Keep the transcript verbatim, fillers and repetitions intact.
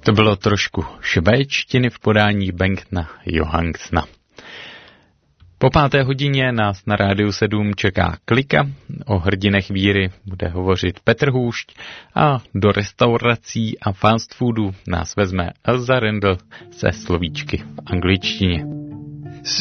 To bylo trošku švédštiny v podání Bengtna Johansna. Po páté hodině nás na Rádiu sedm čeká Klika, o hrdinech víry bude hovořit Petr Hůšť a do restaurací a fast foodu nás vezme Elza Rendl se slovíčky v angličtině.